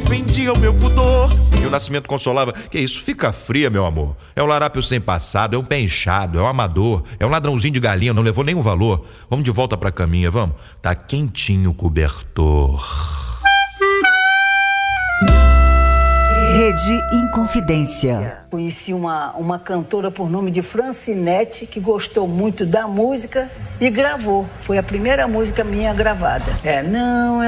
defendia o meu pudor. E o Nascimento consolava: que isso, fica fria, meu amor. É um larápio sem passado, é um pé inchado, é um amador, é um ladrãozinho de galinha, não levou nenhum valor. Vamos de volta pra caminha, vamos? Tá quentinho o cobertor. Rede Inconfidência. Conheci uma cantora por nome de Francinete, que gostou muito da música e gravou. Foi a primeira música minha gravada. Não